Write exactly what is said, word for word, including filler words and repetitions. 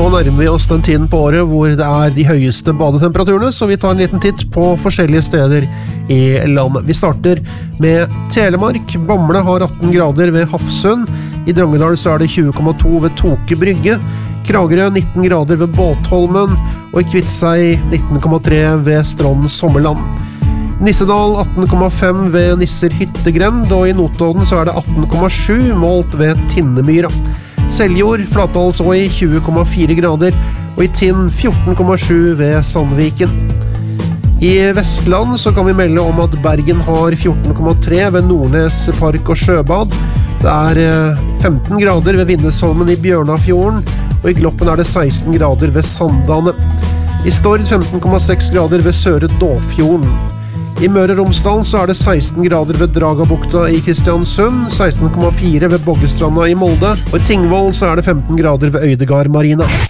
nærmer vi oss den tiden på året hvor det er de høyeste badetemperaturene, så vi tar en liten titt på forskjellige steder i landet. Vi starter med Telemark. Bamble har atten grader ved Hafsund. I Drangedal så er det tjue komma to ved Toke Brygge. Kragerø nitten grader ved Båtholmen, og i Kvitsøy nitten komma tre ved Strand Sommerland. Nissedal atten komma fem ved Nisser Hyttegrend, og i Notodden så er det atten komma sju målt ved Tinnemyra. Seljord, Flatdalsøy tjue komma fire grader, og i Tinn fjorten komma sju ved Sandviken. I Vestland så kan vi melde om at Bergen har fjorten komma tre ved Nordnes Park og Sjøbad. Det er femten grader ved Vindesholmen i Bjørnafjorden, og i Gloppen er det seksten grader ved Sandane. I Stord femten komma seks grader ved Søre Dåfjorden. I Møre og Romsdal så er det seksten grader ved Dragabukta i Kristiansund, seksten komma fire ved Boggestranda i Molde, og i Tingvoll så er det femten grader ved Øydegard Marina.